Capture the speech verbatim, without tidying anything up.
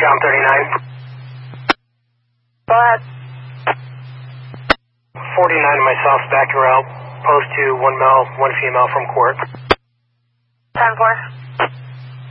Com thirty-nine. Go ahead. forty-nine to my south, back route. Post to one mile, one female from court. ten four.